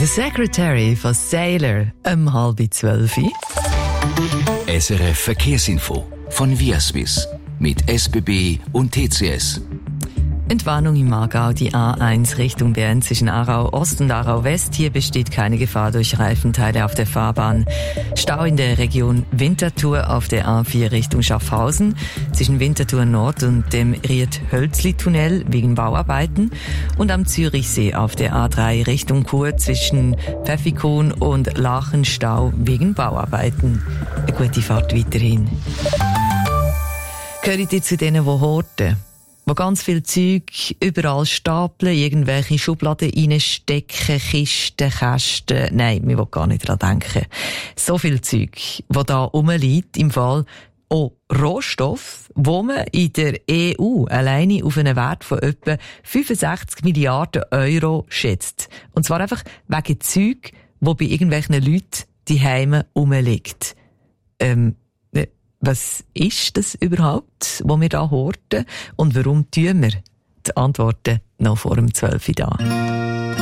The Secretary von Sailor, 11:30. SRF Verkehrsinfo von Viaswiss mit SBB und TCS. Entwarnung im Aargau, die A1 Richtung Bern zwischen Aarau Ost und Aarau West. Hier besteht keine Gefahr durch Reifenteile auf der Fahrbahn. Stau in der Region Winterthur auf der A4 Richtung Schaffhausen zwischen Winterthur Nord und dem Ried-Hölzli-Tunnel wegen Bauarbeiten und am Zürichsee auf der A3 Richtung Chur zwischen Pfäffikon und Lachenstau wegen Bauarbeiten. Eine gute Fahrt weiterhin. Gehört ihr zu denen, die horten? Wo ganz viel Zeug überall stapeln, irgendwelche Schubladen reinstecken, Kisten, Kästen. Nein, wir wollen gar nicht daran denken. So viel Zeug, wo da rumliegt, im Fall auch Rohstoff, wo man in der EU alleine auf einen Wert von etwa 65 Milliarden Euro schätzt. Und zwar einfach wegen Zeug, wo bei irgendwelchen Leuten die Heime rumliegt. Was ist das überhaupt, was wir da horten? Und warum tun wir? Die Antworten noch vor dem 12 Uhr da.